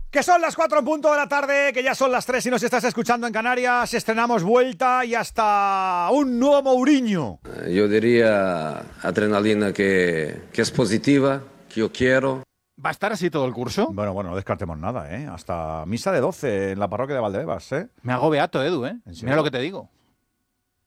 Que son las 4 en punto de la tarde, que ya son las 3 si nos estás escuchando en Canarias. Estrenamos vuelta y hasta un nuevo Mourinho. Yo diría adrenalina que es positiva, que yo quiero. ¿Va a estar así todo el curso? Bueno, no descartemos nada, ¿eh? Hasta misa de 12 en la parroquia de Valdebebas, ¿eh? Me hago beato, Edu, ¿eh? ¿En serio? Mira lo que te digo.